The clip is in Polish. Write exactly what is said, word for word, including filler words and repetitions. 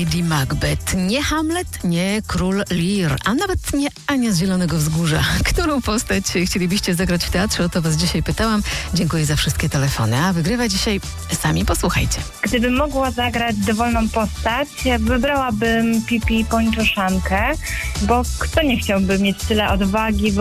Lady Macbeth, nie Hamlet, nie Król Lear, a nawet nie Ania z Zielonego Wzgórza. Którą postać chcielibyście zagrać w teatrze? O to was dzisiaj pytałam. Dziękuję za wszystkie telefony. A wygrywa dzisiaj, sami posłuchajcie. Gdybym mogła zagrać dowolną postać, wybrałabym Pipi Pończoszankę, bo kto nie chciałby mieć tyle odwagi,